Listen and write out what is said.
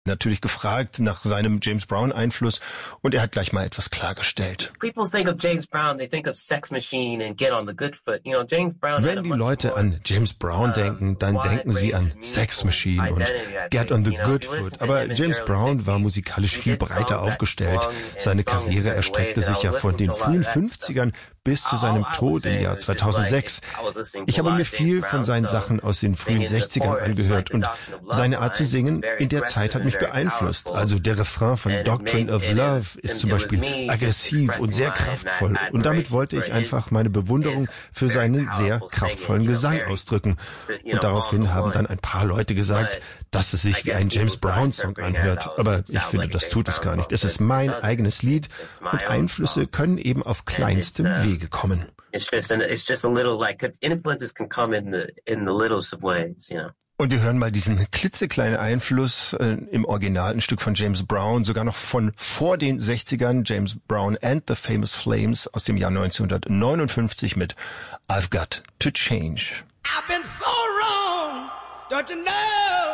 natürlich gefragt nach seinem James Brown Einfluss und er hat gleich mal etwas klargestellt. Wenn die Leute an James Brown denken, dann denken sie an Sex Machine und Get on the Good Foot. Aber James Brown war musikalisch viel breiter aufgestellt. Seine Karriere erstreckte sich ja von den frühen 50ern bis zu seinem Tod im Jahr 2006. Ich habe mir viel von seinen Sachen aus den frühen 60ern angehört und seine Art zu singen in der Zeit hat mich beeinflusst. Also der Refrain von Doctrine of Love ist zum Beispiel aggressiv und sehr kraftvoll. Und damit wollte ich einfach meine Bewunderung für seinen sehr kraftvollen Gesang ausdrücken. Und daraufhin haben dann ein paar Leute gesagt, dass es sich wie ein James Brown Song anhört. Aber ich finde, das tut es gar nicht. Es ist mein eigenes Lied und Einflüsse können eben auf kleinstem Wege kommen. Und wir hören mal diesen klitzekleinen Einfluss im Original, ein Stück von James Brown, sogar noch von vor den 60ern, James Brown and the Famous Flames aus dem Jahr 1959 mit I've Got to Change. I've been so wrong, don't you know?